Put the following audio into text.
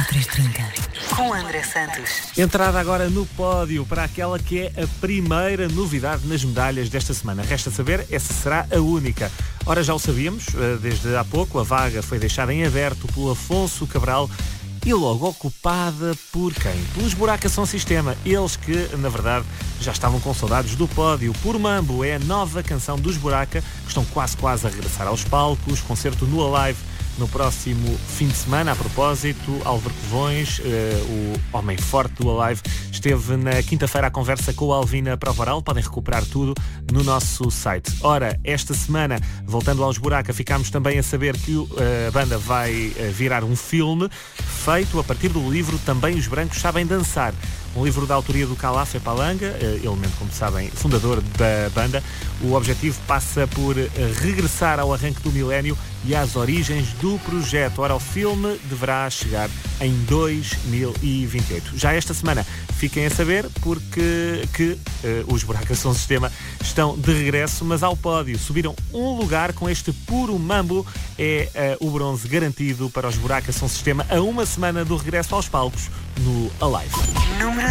330 com André Santos. Entrada agora no pódio para aquela que é a primeira novidade nas medalhas desta semana. Resta saber, essa será a única. Ora, já o sabíamos, desde há pouco, a vaga foi deixada em aberto pelo Afonso Cabral e logo ocupada por quem? Pelos Buraca Som Sistema. Eles que, na verdade, já estavam com saudades do pódio. Por Mambo é a nova canção dos Buraca, que estão quase a regressar aos palcos. Concerto no Alive no próximo fim de semana. A propósito, Álvaro Covões, o homem forte do Alive, esteve na quinta-feira à conversa com a Alvina Provaral. Podem recuperar tudo no nosso site. Ora, esta semana, voltando aos Buraca, ficámos também a saber que a banda vai virar um filme feito a partir do livro Também os Brancos Sabem Dançar. Um livro da autoria do Calafé Palanga, elemento, como sabem, fundador da banda. O objetivo passa por regressar ao arranque do milénio e às origens do projeto. Ora, o filme deverá chegar em 2028. Já esta semana, fiquem a saber, porque os Buraca Som Sistema estão de regresso, mas ao pódio. Subiram um lugar com este Puro Mambo. É o bronze garantido para os Buraca Som Sistema a uma semana do regresso aos palcos no Alive. Número